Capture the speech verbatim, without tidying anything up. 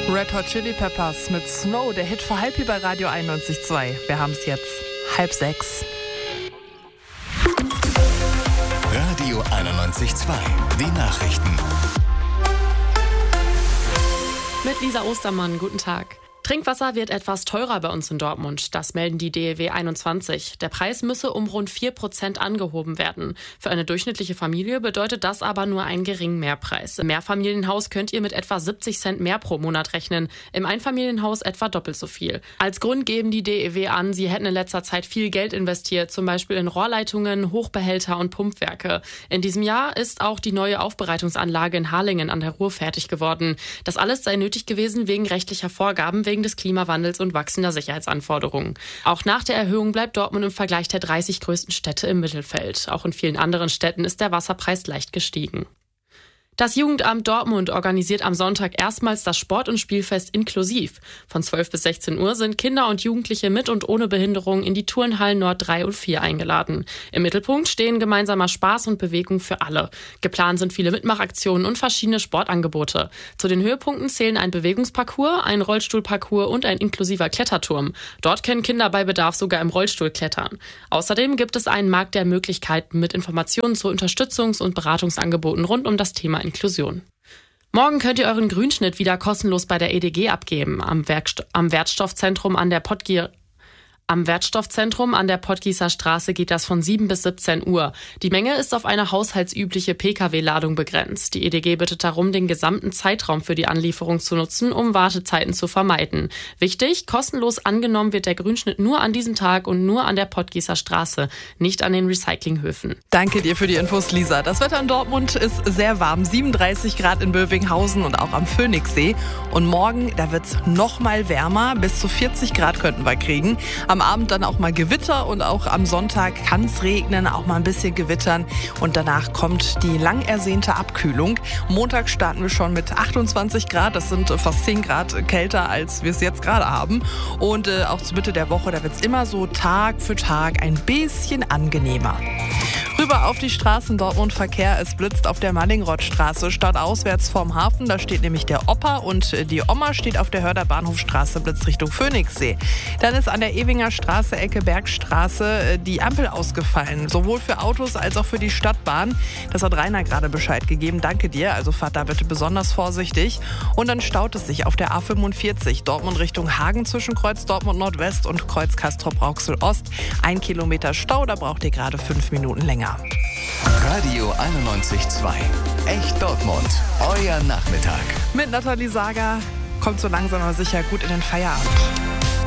Red Hot Chili Peppers mit Snow, der Hit für Halbhi bei Radio einundneunzig Komma zwei. Wir haben es jetzt halb sechs. Radio einundneunzig Komma zwei, die Nachrichten. Mit Lisa Ostermann, guten Tag. Trinkwasser wird etwas teurer bei uns in Dortmund. Das melden die D E W einundzwanzig. Der Preis müsse um rund vier Prozent angehoben werden. Für eine durchschnittliche Familie bedeutet das aber nur einen geringen Mehrpreis. Im Mehrfamilienhaus könnt ihr mit etwa siebzig Cent mehr pro Monat rechnen. Im Einfamilienhaus etwa doppelt so viel. Als Grund geben die D E W an, sie hätten in letzter Zeit viel Geld investiert, zum Beispiel in Rohrleitungen, Hochbehälter und Pumpwerke. In diesem Jahr ist auch die neue Aufbereitungsanlage in Harlingen an der Ruhr fertig geworden. Das alles sei nötig gewesen wegen rechtlicher Vorgaben, wegen des Klimawandels und wachsender Sicherheitsanforderungen. Auch nach der Erhöhung bleibt Dortmund im Vergleich der dreißig größten Städte im Mittelfeld. Auch in vielen anderen Städten ist der Wasserpreis leicht gestiegen. Das Jugendamt Dortmund organisiert am Sonntag erstmals das Sport- und Spielfest inklusiv. Von zwölf bis sechzehn Uhr sind Kinder und Jugendliche mit und ohne Behinderung in die Turnhallen Nord drei und vier eingeladen. Im Mittelpunkt stehen gemeinsamer Spaß und Bewegung für alle. Geplant sind viele Mitmachaktionen und verschiedene Sportangebote. Zu den Höhepunkten zählen ein Bewegungsparcours, ein Rollstuhlparcours und ein inklusiver Kletterturm. Dort können Kinder bei Bedarf sogar im Rollstuhl klettern. Außerdem gibt es einen Markt der Möglichkeiten mit Informationen zu Unterstützungs- und Beratungsangeboten rund um das Thema Inklusion. Morgen könnt ihr euren Grünschnitt wieder kostenlos bei der E D G abgeben. Am, Werkst- am Wertstoffzentrum an der Pottgier Am Wertstoffzentrum an der Pottgießer Straße geht das von sieben bis siebzehn Uhr. Die Menge ist auf eine haushaltsübliche Pkw-Ladung begrenzt. Die E D G bittet darum, den gesamten Zeitraum für die Anlieferung zu nutzen, um Wartezeiten zu vermeiden. Wichtig, kostenlos angenommen wird der Grünschnitt nur an diesem Tag und nur an der Pottgießer Straße, nicht an den Recyclinghöfen. Danke dir für die Infos, Lisa. Das Wetter in Dortmund ist sehr warm. siebenunddreißig Grad in Bövinghausen und auch am Phoenixsee. Und morgen, da wird es noch mal wärmer. Bis zu vierzig Grad könnten wir kriegen. Am Abend dann auch mal Gewitter und auch am Sonntag kann es regnen, auch mal ein bisschen gewittern. Und danach kommt die lang ersehnte Abkühlung. Montag starten wir schon mit achtundzwanzig Grad. Das sind fast zehn Grad kälter, als wir es jetzt gerade haben. Und äh, auch zur Mitte der Woche, da wird es immer so Tag für Tag ein bisschen angenehmer. Rüber auf die Straßen Dortmund Verkehr. Es blitzt auf der Mallingrothstraße stadtauswärts vorm Hafen. Da steht nämlich der Opa und die Oma steht auf der Hörder Bahnhofstraße, blitzt Richtung Phoenixsee. Dann ist an der Ewinger Straße, Ecke Bergstraße, die Ampel ausgefallen. Sowohl für Autos als auch für die Stadtbahn. Das hat Rainer gerade Bescheid gegeben. Danke dir. Also fahrt da bitte besonders vorsichtig. Und dann staut es sich auf der A fünfundvierzig. Dortmund Richtung Hagen zwischen Kreuz Dortmund Nordwest und Kreuz Castrop-Rauxel Ost. Ein Kilometer Stau, da braucht ihr gerade fünf Minuten länger. Radio einundneunzig Komma zwei. Echt Dortmund. Euer Nachmittag. Mit Nathalie Sager kommt so langsam aber sicher gut in den Feierabend.